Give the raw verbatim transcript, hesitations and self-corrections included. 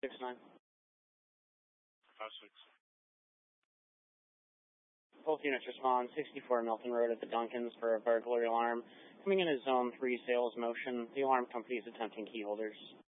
six nine. Five six. Both units respond, sixty-four Milton Road at the Duncans for a burglary alarm. Coming in as zone three sales motion, the alarm company is attempting key holders.